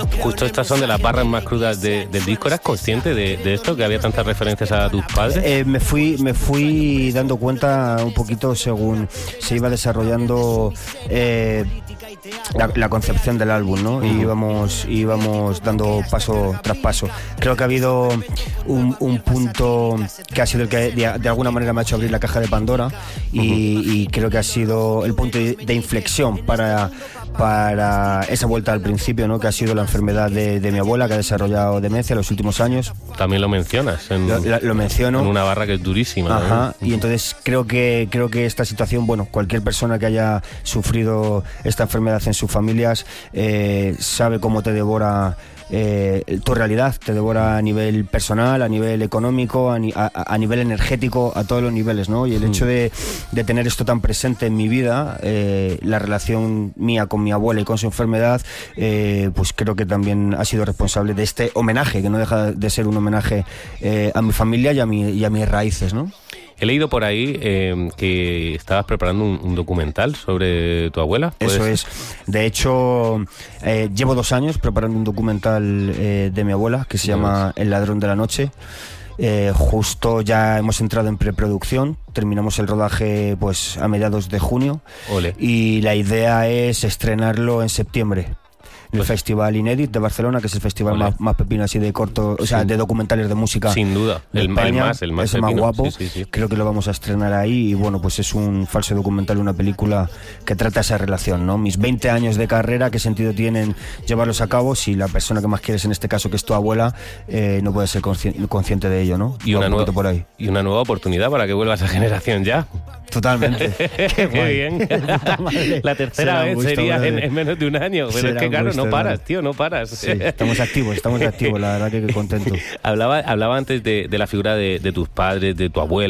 Justo estas son de las barras más crudas del disco. ¿Eras consciente de esto, que había tantas referencias a tus padres? Me fui dando cuenta un poquito según se iba desarrollando la concepción del álbum, ¿no? Íbamos dando paso tras paso. Creo que ha habido un punto que ha sido el que de alguna manera me ha hecho abrir la caja de Pandora y creo que ha sido el punto de inflexión para esa vuelta al principio, ¿no? Que ha sido la enfermedad de mi abuela, que ha desarrollado demencia en los últimos años. También lo mencionas. Lo menciono. En una barra que es durísima. Ajá, y entonces creo que esta situación, bueno, cualquier persona que haya sufrido esta enfermedad en sus familias sabe cómo te devora tu realidad, te devora a nivel personal, a nivel económico, a nivel energético, a todos los niveles, ¿no? Y el hecho de tener esto tan presente en mi vida, la relación mía con mi abuela y con su enfermedad, pues creo que también ha sido responsable de este homenaje, que no deja de ser un homenaje a mi familia y a mis raíces, ¿no? He leído por ahí que estabas preparando un documental sobre tu abuela. Eso es. De hecho, llevo 2 años preparando un documental de mi abuela que se llama El ladrón de la noche. Justo ya hemos entrado en preproducción, terminamos el rodaje pues a mediados de junio. Ole. Y la idea es estrenarlo en septiembre. El Festival Inédit de Barcelona, que es el festival más pepino así de corto, o sea, de documentales de música. Sin duda, el más es el más guapo. Sí. Creo que lo vamos a estrenar ahí y bueno, pues es un falso documental, una película que trata esa relación, ¿no? Mis 20 años de carrera, ¿qué sentido tienen llevarlos a cabo si la persona que más quieres, en este caso que es tu abuela, no puede ser consciente de ello, ¿no? Y una nueva oportunidad para que vuelva esa generación ya. Totalmente. Qué bien. La tercera vez sería en menos de un año. Pero es que claro, no paras, tío, no paras. Sí, estamos activos, la verdad que contento. Hablaba antes de la figura de tus padres, de tu abuela.